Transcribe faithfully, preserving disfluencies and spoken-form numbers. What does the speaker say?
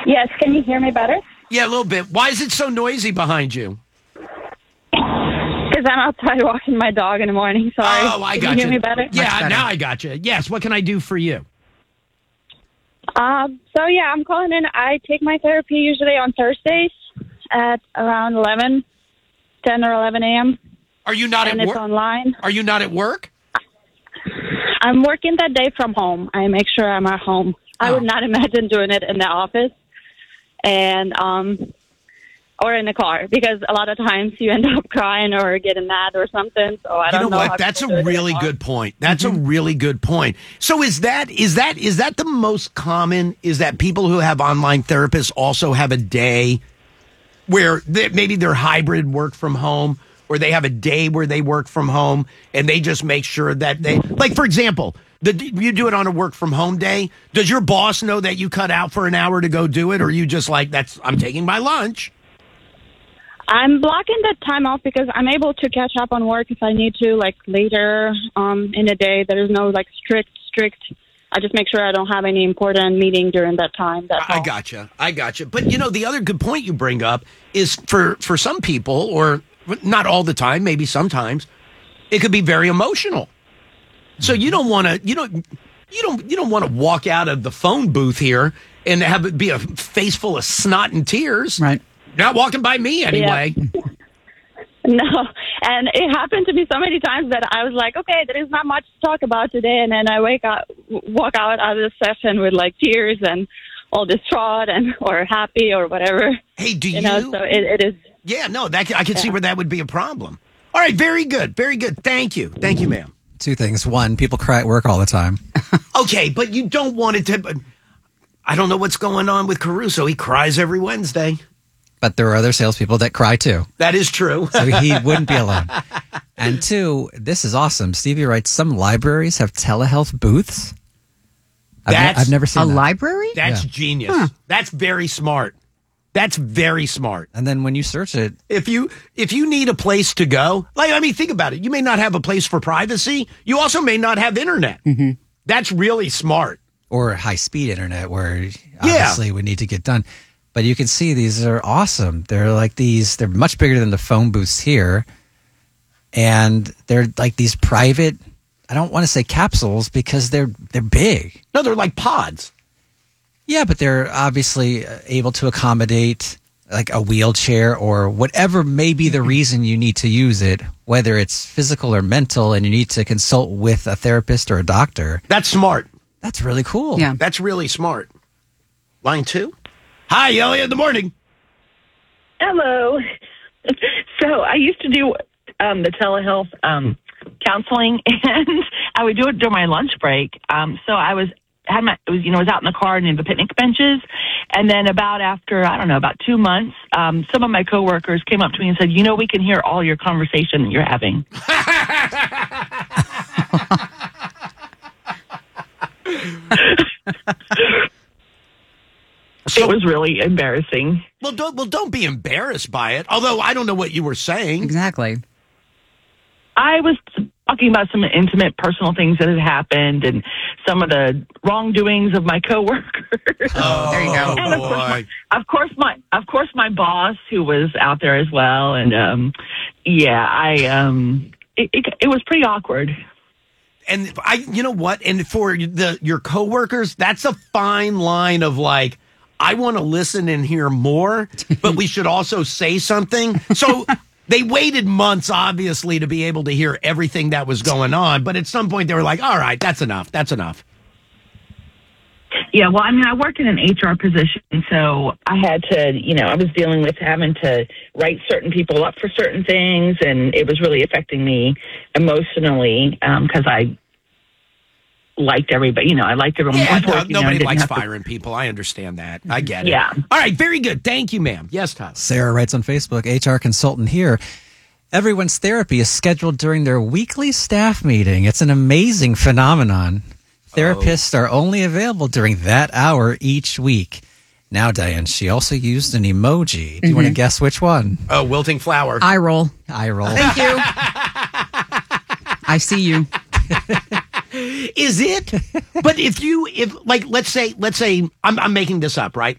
Yes, can you hear me better? Yeah, a little bit. Why is it so noisy behind you? Because I'm outside walking my dog in the morning. Sorry. Oh, I can got you. you. Hear me better? Yeah, better. now I got you. Yes, what can I do for you? Um, so, yeah, I'm calling in. I take my therapy usually on Thursdays at around eleven, ten or eleven a.m. Are you not And at it's work? online. Are you not at work? I'm working that day from home. I make sure I'm at home. I Oh. would not imagine doing it in the office and um, or in the car because a lot of times you end up crying or getting mad or something. So I You don't know know. what? how That's people do a it in the really car. good point. That's a really good point. So is that is that is that the most common? Is that people who have online therapists also have a day where they, maybe they're hybrid work from home, or they have a day where they work from home and they just make sure that they, like, for example, the, you do it on a work from home day. Does your boss know that you cut out for an hour to go do it? Or are you just like, that's, I'm taking my lunch? I'm blocking that time off because I'm able to catch up on work if I need to, like later um, in the day. There is no like strict, strict. I just make sure I don't have any important meeting during that time. That's I all. gotcha. I gotcha. But, you know, the other good point you bring up is for, for some people, or not all the time, maybe sometimes, it could be very emotional. So you don't want to, you don't, you don't, you don't want to walk out of the phone booth here and have it be a face full of snot and tears. Right. Not walking by me anyway. No, and it happened to me so many times that I was like, okay, there is not much to talk about today, and then I wake up, walk out out of the session with like tears and all distraught and or happy or whatever. Hey, do you? You know, so it, it is. Yeah, no, that I can see where that would be a problem. All right, very good, very good. Thank you, thank you, ma'am. Two things. One, people cry at work all the time. Okay, but you don't want it to. But I don't know what's going on with Caruso. He cries every Wednesday. But there are other salespeople that cry too. That is true. So he wouldn't be alone. And two, this is awesome. Stevie writes, some libraries have telehealth booths. I've, ne- That's I've never seen A that. library? That's Yeah. genius. Huh. That's very smart. That's very smart. And then when you search it, If you if you need a place to go, like I mean, think about it. You may not have a place for privacy. You also may not have internet. Mm-hmm. That's really smart. or high-speed internet where obviously would need to get done. But you can see these are awesome. They're like these, they're much bigger than the phone booths here. And they're like these private, I don't want to say capsules because they're they're big. No, they're like pods. Yeah, but they're obviously able to accommodate like a wheelchair or whatever may be the reason you need to use it, whether it's physical or mental, and you need to consult with a therapist or a doctor. That's smart. That's really cool. Yeah. That's really smart. Line two. Hi, Elliot. Good morning. Hello. So I used to do um, the telehealth um, counseling, and I would do it during my lunch break. Um, so I was had my it was you know I was out in the car near the picnic benches, and then about after I don't know about two months, um, some of my coworkers came up to me and said, "You know, we can hear all your conversation that you're having." So, It was really embarrassing. well, don't well, don't be embarrassed by it. Although I don't know what you were saying. Exactly. I was talking about some intimate, personal things that had happened and some of the wrongdoings of my coworkers. Oh, There you go. And of course, boy. my, of course, my of course my boss who was out there as well, and um, yeah, I um, it, it it was pretty awkward. And I, you know what? And for the your coworkers, that's a fine line of like, I want to listen and hear more, but we should also say something. So they waited months, obviously, to be able to hear everything that was going on. But at some point, they were like, all right, that's enough. That's enough. Yeah, well, I mean, I work in an H R position, so I had to, you know, I was dealing with having to write certain people up for certain things, and it was really affecting me emotionally because I liked everybody, you know, I liked everyone. Yeah, working, no, you know, I nobody didn't likes have to- firing people. I understand that. I get it. Yeah. All right, very good. Thank you, ma'am. Yes, Tyler. Sarah writes on Facebook, H R consultant here. Everyone's therapy is scheduled during their weekly staff meeting. It's an amazing phenomenon. Therapists are only available during that hour each week. Now, Diane, she also used an emoji. Do you want to guess which one? Oh, wilting flower. Eye roll. Eye roll. Thank you. I see you. Is it? But if you, if like, let's say, let's say, I'm, I'm making this up, right?